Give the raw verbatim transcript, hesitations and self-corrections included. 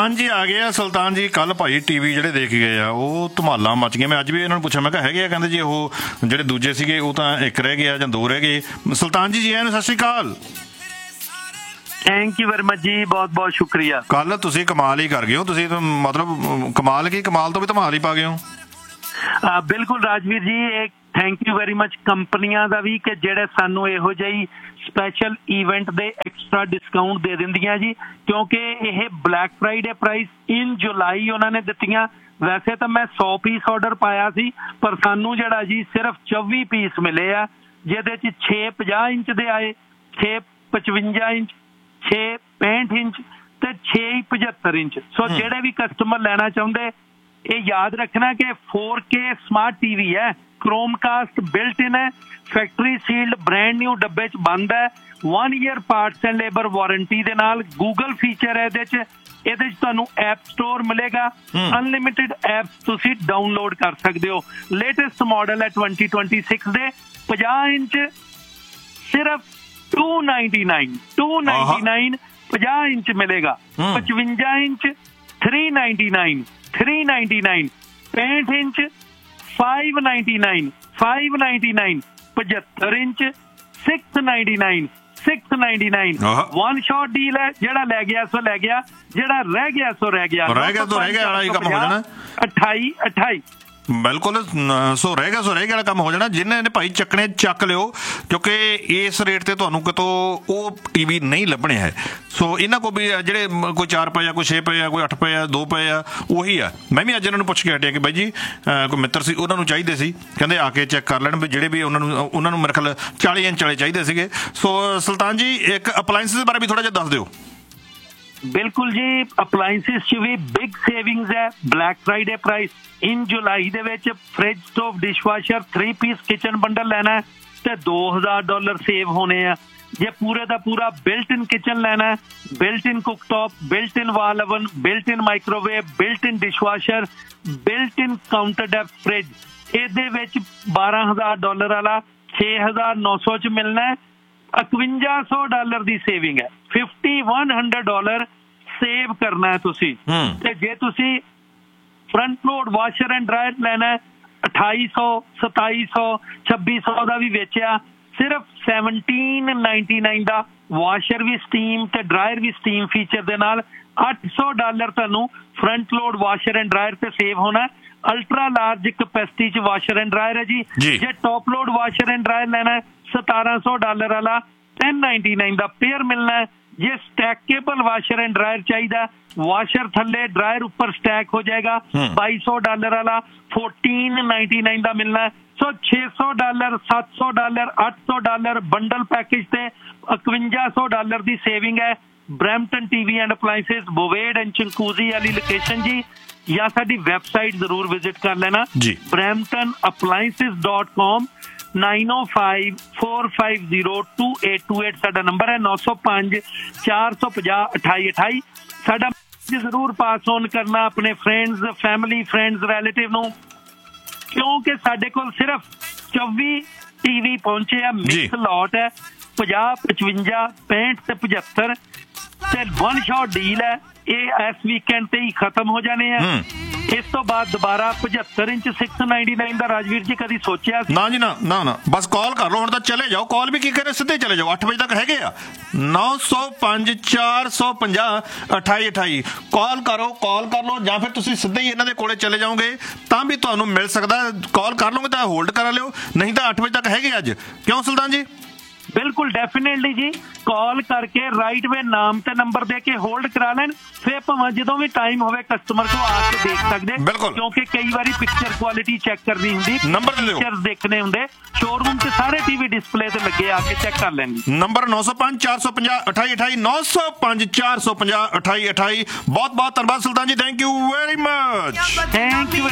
ਸੁਲਤਾਨ ਜੀ ਆ ਗਏ ਆ। ਸੁਲਤਾਨ ਜੀ ਕੱਲ ਭਾਈ ਟੀਵੀ ਜਿਹੜੇ ਦੇਖ ਗਏ ਆ ਉਹ ਧਮਾਲਾਂ ਮਚ ਗਈਆਂ। ਮੈਂ ਅੱਜ ਵੀ ਇਹਨਾਂ ਨੂੰ ਪੁੱਛਿਆ, ਮੈਂ ਕਿਹਾ ਹੈਗੇ ਆ? ਕਹਿੰਦੇ ਜੀ ਉਹ ਜਿਹੜੇ ਦੂਜੇ ਸੀਗੇ ਉਹ ਤਾਂ ਇੱਕ ਰਹਿ ਗਿਆ ਜਾਂ ਦੋ ਰਹਿ ਗਏ। ਸੁਲਤਾਨ ਜੀ ਜੀ ਆਇਆਂ ਨੂੰ, ਸਤਿ ਸ਼੍ਰੀ ਅਕਾਲ। ਥੈਂਕ ਯੂ ਵੈਰੀ ਮਚ ਜੀ, ਬਹੁਤ ਬਹੁਤ ਸ਼ੁਕਰੀਆ। ਕੱਲ ਤੁਸੀਂ ਕਮਾਲ ਹੀ ਕਰ ਗਏ ਹੋ। ਤੁਸੀਂ ਮਤਲਬ ਕਮਾਲ ਕੀ, ਕਮਾਲ ਤੋਂ ਵੀ ਧਮਾਲ ਹੀ ਪਾ ਗਏ ਹੋ। ਬਿਲਕੁਲ ਰਾਜਵੀਰ ਜੀ, ਇਹ ਥੈਂਕ ਯੂ ਵੈਰੀ ਮਚ ਕੰਪਨੀਆਂ ਦਾ ਵੀ ਕਿ ਜਿਹੜੇ ਸਾਨੂੰ ਇਹੋ ਜਿਹੀ ਸਪੈਸ਼ਲ ਈਵੈਂਟ ਦੇ ਐਕਸਟਰਾ ਡਿਸਕਾਊਂਟ ਦੇ ਦਿੰਦੀਆਂ ਜੀ, ਕਿਉਂਕਿ ਇਹ ਬਲੈਕ ਫਰਾਈਡੇ ਪ੍ਰਾਈਸ ਇਨ ਜੁਲਾਈ ਉਹਨਾਂ ਨੇ ਦਿੱਤੀਆਂ। ਵੈਸੇ ਤਾਂ ਮੈਂ ਸੌ ਪੀਸ ਆਰਡਰ ਪਾਇਆ ਸੀ, ਪਰ ਸਾਨੂੰ ਜਿਹੜਾ ਜੀ ਸਿਰਫ ਚੌਵੀ ਪੀਸ ਮਿਲੇ ਆ, ਜਿਹਦੇ ਚ ਛੇ ਪੰਜਾਹ ਇੰਚ ਦੇ ਆਏ, ਛੇ ਪਚਵੰਜਾ ਇੰਚ, ਛੇ ਪੈਂਹਠ ਇੰਚ ਤੇ ਛੇ ਪਝੱਤਰ ਇੰਚ। ਸੋ ਜਿਹੜੇ ਵੀ ਕਸਟਮਰ ਲੈਣਾ ਚਾਹੁੰਦੇ, ਇਹ ਯਾਦ ਰੱਖਣਾ ਕਿ ਫੋਰ ਕੇ ਸਮਾਰਟ ਟੀਵੀ ਹੈ, ਕ੍ਰੋਮਕਾਸਟ ਬਿਲਟ ਇਨ ਹੈ, ਫੈਕਟਰੀ ਸੀਲਡ ਬ੍ਰਾਂਡ ਨਿਊ ਡੱਬੇ ਚ ਬੰਦ ਹੈ, one year parts and labour warranty ਦੇ ਨਾਲ। ਗੂਗਲ ਫੀਚਰ ਹੈ ਇਹਦੇ ਚ, ਇਹਦੇ ਚ ਤੁਹਾਨੂੰ ਐਪ ਸਟੋਰ ਮਿਲੇਗਾ, ਅਨਲਿਮਿਟਿਡ ਐਪਸ ਤੁਸੀਂ ਡਾਊਨਲੋਡ ਕਰ ਸਕਦੇ ਹੋ। ਲੇਟੈਸਟ ਮਾਡਲ ਹੈ ਟਵੰਟੀ ਟਵੰਟੀ ਸਿਕਸ ਦੇ, ਪੰਜਾਹ ਇੰਚ ਸਿਰਫ to ninety nine to ninety nine ਪੰਜਾਹ ਇੰਚ ਮਿਲੇਗਾ। ਪਚਵੰਜਾ inch three ninety nine three ninety nine ਪੈਂਹਠ inch five ninety nine five ninety nine ਪਝੱਤਰ inch six ninety nine six ninety nine. One shot deal ਹੈ, ਜਿਹੜਾ ਲੈ ਗਿਆ ਸੋ ਲੈ ਗਿਆ, ਜਿਹੜਾ ਰਹਿ ਗਿਆ ਸੋ ਰਹਿ ਗਿਆ। ਰਹਿ ਗਿਆ ਸੋ ਰਹਿ ਗਿਆ ਵਾਲਾ ਹੀ ਕੰਮ ਹੋ ਜਾਣਾ। ਅਠਾਈ ਅਠਾਈ ਬਿਲਕੁਲ, ਸੋ ਰਹਿ ਗਿਆ ਸੋ ਰਹਿ ਗਿਆ ਵਾਲਾ ਕੰਮ ਹੋ ਜਾਣਾ। ਜਿਹਨੇ ਨੇ ਭਾਈ ਚੱਕਣੇ ਚੱਕ ਲਿਓ, ਕਿਉਂਕਿ ਇਸ ਰੇਟ ਤੇ ਤੁਹਾਨੂੰ ਕਿਤੋਂ ਉਹ ਟੀਵੀ ਨਹੀਂ ਲੱਭਣੇ ਹੈ। ਸੋ ਇਹਨਾਂ ਕੋਲ ਵੀ ਜਿਹੜੇ ਕੋਈ ਚਾਰ ਪਏ ਆ, ਕੋਈ ਛੇ ਪਏ ਆ, ਕੋਈ ਅੱਠ ਪਏ ਆ, ਦੋ ਪਏ ਆ, ਉਹੀ ਆ। ਮੈਂ ਵੀ ਅੱਜ ਇਹਨਾਂ ਨੂੰ ਪੁੱਛ ਕੇ ਹਟਿਆ ਕਿ ਬਾਈ ਜੀ ਕੋਈ ਮਿੱਤਰ ਸੀ, ਉਹਨਾਂ ਨੂੰ ਚਾਹੀਦੇ ਸੀ, ਕਹਿੰਦੇ ਆ ਕੇ ਚੈੱਕ ਕਰ ਲੈਣ ਵੀ ਜਿਹੜੇ ਵੀ ਉਹਨਾਂ ਨੂੰ ਉਹਨਾਂ ਨੂੰ ਮੇਰੇ ਖਿਆਲ ਚਾਲੀ ਇੰਚ ਵਾਲੇ ਚਾਹੀਦੇ ਸੀਗੇ। ਸੋ ਸੁਲਤਾਨ ਜੀ ਇੱਕ ਅਪਲਾਇੰਸਿਸ ਬਾਰੇ ਵੀ ਥੋੜ੍ਹਾ ਜਿਹਾ ਦੱਸ ਦਿਓ। ਬਿਲਕੁਲ ਜੀ, ਅਪਲਾਇੰਸਿਸ 'ਚ ਵੀ ਬਿਗ ਸੇਵਿੰਗਸ ਹੈ। ਬਲੈਕ ਫਰਾਈਡੇ ਪ੍ਰਾਈਸ ਇਨ ਜੁਲਾਈ ਦੇ ਵਿੱਚ fridge, stove, dishwasher, three piece kitchen bundle ਲੈਣਾ ਤੇ ਦੋ ਹਜ਼ਾਰ ਡਾਲਰ ਸੇਵ ਹੋਣੇ ਆ। ਜੇ ਪੂਰੇ ਦਾ ਪੂਰਾ ਬਿਲਟ ਇਨ ਕਿਚਨ ਲੈਣਾ, ਬਿਲਟ ਇਨ ਕੁਕਟੌਪ, ਬਿਲਟ ਇਨ ਵਾਲ ਓਵਨ, ਬਿਲਟ ਇਨ ਮਾਈਕ੍ਰੋਵੇਵ, ਬਿਲਟ ਇਨ ਡਿਸ਼ਵਾਸ਼ਰ, ਬਿਲਟ ਇਨ ਕਾਊਂਟਰ ਡੈਪ ਫ੍ਰਿਜ, ਇਹਦੇ ਵਿੱਚ ਬਾਰਾਂ ਹਜ਼ਾਰ ਡਾਲਰ ਵਾਲਾ ਛੇ ਹਜ਼ਾਰ ਨੌ ਸੌ ਚ ਮਿਲਣਾ ਹੈ। ਇਕਵੰਜਾ ਸੌ ਡਾਲਰ ਦੀ ਸੇਵਿੰਗ ਹੈ। Fifty one hundred dollar save ਕਰਨਾ ਹੈ ਤੁਸੀਂ। ਤੇ ਜੇ ਤੁਸੀਂ front load washer and dryer ਲੈਣਾ, ਅਠਾਈ ਸੌ ਸਤਾਈ ਸੌ ਛੱਬੀ ਸੌ ਦਾ ਵੀ ਵੇਚਿਆ, ਸਿਰਫ ਸੈਵਨਟੀਨ ਨਾਈਨਟੀ ਨਾਈਨ ਦਾ ਵਾਸ਼ਰ ਵੀ ਸਟੀਮ ਤੇ ਡਰਾਇਰ ਵੀ ਸਟੀਮ ਫੀਚਰ ਦੇ ਨਾਲ ਅੱਠ ਸੌ ਡਾਲਰ ਤੁਹਾਨੂੰ front load washer and dryer ਤੇ ਸੇਵ ਹੋਣਾ। ਅਲਟਰਾ ਲਾਰਜ ਕਪੈਸਿਟੀ ਚ ਵਾਸ਼ਰ ਐਂਡ ਡਰਾਇਰ ਹੈ ਜੀ। ਜੇ top load washer and dryer ਲੈਣਾ, ਸਤਾਰਾਂ ਸੌ ਡਾਲਰ ਵਾਲਾ ਟੈਨ ਨਾਈਨਟੀ ਨਾਈਨ ਦਾ ਪੇਅਰ ਮਿਲਣਾ ਹੈ। ਜੇ ਸਟੈਕੇਬਲ ਵਾਸ਼ਰ ਐਂਡ ਡਰਾਇਰ ਚਾਹੀਦਾ, ਵਾਸ਼ਰ ਥੱਲੇ ਡਰਾਇਰ ਉੱਪਰ ਸਟੈਕ ਹੋ ਜਾਏਗਾ, ਬਾਈ ਸੌ ਡਾਲਰ ਵਾਲਾ ਫੋਰਟੀਨ ਨਾਈਨਟੀ ਨਾਈਨ ਦਾ ਮਿਲਣਾ ਹੈ। ਸੋ ਛੇ ਸੌ ਡਾਲਰ, ਸੱਤ ਸੌ ਡਾਲਰ, ਅੱਠ ਸੌ ਡਾਲਰ ਬੰਡਲ ਪੈਕੇਜ ਤੇ ਇਕਵੰਜਾ ਸੌ ਡਾਲਰ ਦੀ ਸੇਵਿੰਗ ਹੈ। Brampton TV and appliances, ਬੋਵੇਡ and ਚੰਕੂਜ਼ੀ ਵਾਲੀ ਲੋਕੇਸ਼ਨ ਜੀ, ਜਾਂ ਸਾਡੀ ਵੈਬਸਾਈਟ ਜ਼ਰੂਰ ਵਿਜ਼ਿਟ ਕਰ ਲੈਣਾ, Brampton appliances dot com. Nine ਓ five four five zero two eight two eight ਸਾਡਾ ਨੰਬਰ ਹੈ। ਨੌ ਸੌ ਪੰਜ ਚਾਰ ਸੌ ਪੰਜਾਹ ਅਠਾਈ ਅਠਾਈ। ਸਾਡਾ ਜ਼ਰੂਰ ਪਾਸ ਔਨ ਕਰਨਾ ਆਪਣੇ ਫਰੈਂਡਸ, ਫੈਮਿਲੀ, ਫਰੈਂਡਸ, ਰਿਲੇਟਿਵ ਨੂੰ, ਕਿਉਂਕਿ ਸਾਡੇ ਕੋਲ ਸਿਰਫ ਚੌਵੀ ਟੀਵੀ ਪਹੁੰਚੇ ਆ। ਮਿਕਸ ਲੋਟ ਹੈ, ਪੰਜਾਹ, ਪਚਵੰਜਾ, ਪੈਂਹਠ ਤੇ ਪਝੱਤਰ, ਤੇ ਵਨ ਸ਼ਾਟ ਡੀਲ ਹੈ। ਇਹ ਇਸ ਵੀਕਐਂਡ ਤੇ ਹੀ ਖਤਮ ਹੋ ਜਾਣੇ ਆ। ਇਸ ਤੋਂ ਬਾਅਦ ਦੁਬਾਰਾ ਪਝੱਤਰ ਇੰਚ ਸਿਕਸ ਨਾਈਨਟੀ ਨਾਈਨ ਦਾ ਰਾਜਵੀਰ ਜੀ ਕਦੀ ਸੋਚਿਆ? ਨਾ ਜੀ ਨਾ ਨਾ ਨਾ, ਬਸ ਕਾਲ ਕਰ ਲਓ ਹੁਣ ਤਾਂ ਚਲੇ ਜਾਓ। ਕਾਲ ਵੀ ਕੀ ਕਰੇ, ਸਿੱਧੇ ਚਲੇ ਜਾਓ। ਅੱਠ ਵਜੇ ਤੱਕ ਹੈਗੇ ਆ। ਨੌ ਸੌ ਪੰਜ ਚਾਰ ਸੌ ਪੰਜਾਹ ਅਠਾਈ ਅਠਾਈ ਕਾਲ ਕਰੋ, ਕਾਲ ਕਰ ਲਓ, ਜਾਂ ਫਿਰ ਤੁਸੀਂ ਸਿੱਧੇ ਹੀ ਇਹਨਾਂ ਦੇ ਕੋਲੇ ਚਲੇ ਜਾਓਗੇ ਤਾਂ ਵੀ ਤੁਹਾਨੂੰ ਮਿਲ ਸਕਦਾ। ਕਾਲ ਕਰ ਲਓਗੇ ਤਾਂ ਹੋਲਡ ਕਰਾ ਲਿਓ, ਨਹੀਂ ਤਾਂ ਅੱਠ ਵਜੇ ਤੱਕ ਹੈਗੇ ਅੱਜ। ਕਿਉਂ ਸੁਲਤਾਨ ਜੀ? ਬਿਲਕੁਲ ਡੈਫੀਨੇਟਲੀ ਜੀ, ਕਾਲ ਕਰਕੇ ਰਾਈਟ ਵੇ ਨਾਮ ਤੇ ਨੰਬਰ ਦੇ ਕੇ ਹੋਲਡ ਕਰਾ ਲੈਣ, ਫਿਰ ਭਾਵੇਂ ਜਦੋਂ ਵੀ ਟਾਈਮ ਹੋਵੇ ਕਸਟਮਰ ਕੋ ਆ ਕੇ ਦੇਖ ਸਕਦੇ। ਕਿਉਂਕਿ ਕਈ ਵਾਰੀ ਪਿਕਚਰ ਕੁਆਲਿਟੀ ਚੈੱਕ ਕਰਨੀ ਹੁੰਦੀ, ਨੰਬਰ ਪਿਕਚਰ ਦੇਖਣੇ ਹੁੰਦੇ, ਸ਼ੋਰੂਮ ਤੇ ਸਾਰੇ ਟੀਵੀ ਡਿਸਪਲੇ ਤੇ ਲੱਗੇ, ਆ ਕੇ ਚੈੱਕ ਕਰ ਲੈਣਗੇ। ਨੰਬਰ ਨੌ ਸੌ ਪੰਜ ਚਾਰ ਸੌ ਪੰਜਾਹ ਅਠਾਈ ਅਠਾਈ ਨੌ ਸੌ ਪੰਜ ਚਾਰ ਸੌ ਪੰਜਾਹ ਅਠਾਈ ਅਠਾਈ। ਬਹੁਤ ਬਹੁਤ ਧੰਨਵਾਦ ਸੁਲਤਾਨ ਜੀ, thank you very much. Thank you.